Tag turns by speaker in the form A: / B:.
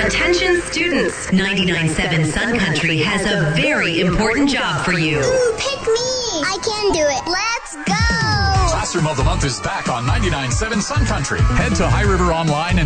A: Attention students, 99.7 Sun Country has a very important job for you.
B: Ooh, pick me! I can do it. Let's go!
C: Classroom of the Month is back on 99.7 Sun Country. Head to High River Online and